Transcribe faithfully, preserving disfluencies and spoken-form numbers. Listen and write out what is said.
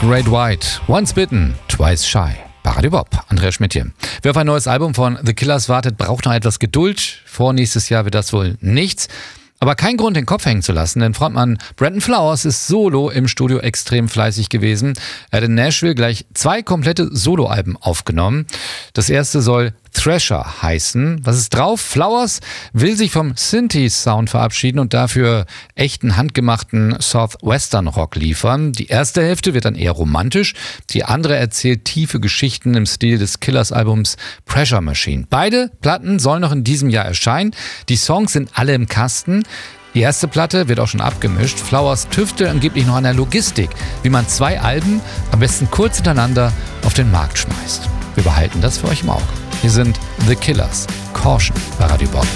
Great White, Once Bitten, Twice Shy. Bei Radio Bob, Andreas Schmidt hier. Wer auf ein neues Album von The Killers wartet, braucht noch etwas Geduld. Vor nächstes Jahr wird das wohl nichts. Aber kein Grund, den Kopf hängen zu lassen, denn Frontmann Brandon Flowers ist solo im Studio extrem fleißig gewesen. Er hat in Nashville gleich zwei komplette Soloalben aufgenommen. Das erste soll Thrasher heißen. Was ist drauf? Flowers will sich vom Synthi-Sound verabschieden und dafür echten handgemachten Southwestern-Rock liefern. Die erste Hälfte wird dann eher romantisch, die andere erzählt tiefe Geschichten im Stil des Killers-Albums Pressure Machine. Beide Platten sollen noch in diesem Jahr erscheinen. Die Songs sind alle im Kasten. Die erste Platte wird auch schon abgemischt. Flowers tüftelt angeblich noch an der Logistik, wie man zwei Alben am besten kurz hintereinander auf den Markt schmeißt. Wir behalten das für euch im Auge. Hier sind The Killers, Caution bei Radio Bob.